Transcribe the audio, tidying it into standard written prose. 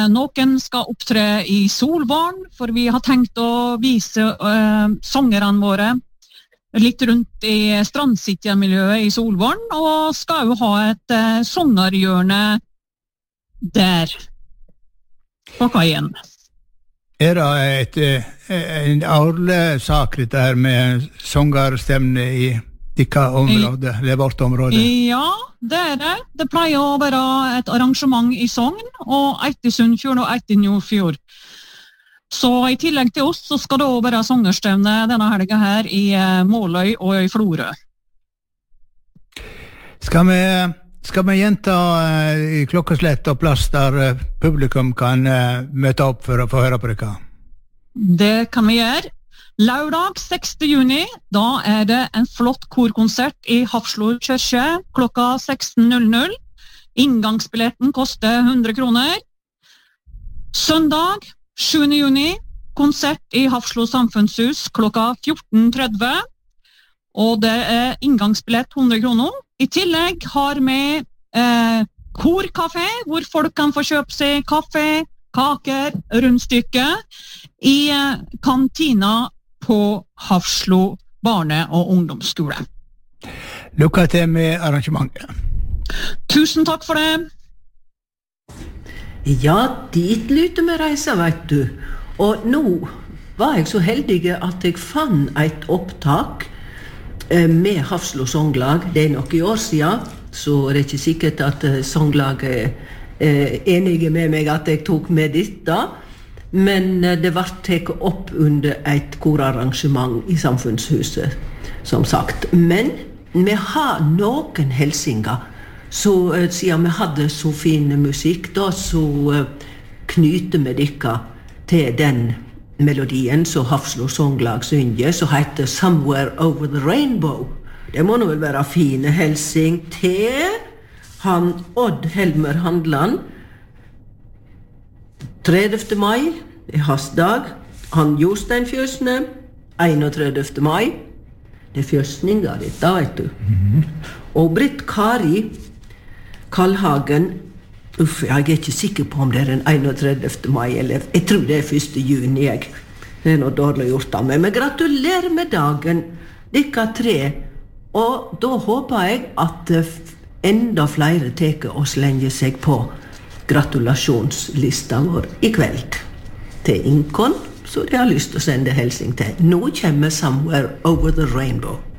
noen skal opptre i Solvåren, for vi har tenkt å vise sangerne våre litt rundt i Strandcity-miljøet i Solvåren, og skal jo ha et sangerhjørne der på kaien. Det en årlig sak dette her med sangerstevne i dikka område, eller vårt område? Ja, det det. Det pleier å være et arrangement i Sogn, og et i Sunnfjord og et i Nordfjord. Så i tillegg til oss, så skal det også være sangerstevne denne helga her i Måløy og i Florø. Skal vi gjenta i klokkeslett og plass der publikum kan møte opp for å få høre på dere? Det kan vi gjøre. Lørdag 6. juni, da det en flott korkonsert i Hafslo kirke klokka 16:00. Inngangsbilletten koster 100 kroner. Søndag 7. juni, konsert i Hafslo samfunnshus klokka 14:30, og det inngangsbillett 100 kroner. I tillegg har vi korkafé, hvor folk kan få kjøpe seg kaffe, kaker, rundstykke i kantina på Hafslo barne- og ungdomsskole. Lykke til med arrangementet. Tusen takk for det. Ja, dit lyter vi reise, vet du. Og nå var jeg så heldig at jeg fann et opptak med Hafslo Songlag. Det nok i år siden, så det ikke sikkert at Songlaget enige med meg at jeg tok med dette. Men det ble tatt opp under et korarrangement i Samfunnshuset, som sagt. Men vi har noen helsinger. Så siden vi hadde så fin musikk, da, så knyter vi dere til den melodien som Hafslo Songlag synger, som heter Somewhere Over the Rainbow. Det må nå vel være fine helsing til han Odd Helmer Handland. 30. mai hans dag. Han Jostein Fjøsne 31. mai. Det fjøsninga dette, vet du. Og Britt Kari Kallhagen, jeg ikke sikker på om det den 31. mai, eller jeg tror det 1. juni, jeg. Det noe dårlig gjort av meg, men gratulerer med dagen, dere tre. Og da håper jeg at enda flere teker og slenger seg på gratulasjonslista vår i kveld. Til Inkon, så de har lyst til å sende helsing til. Nå kommer Somewhere Over the Rainbow.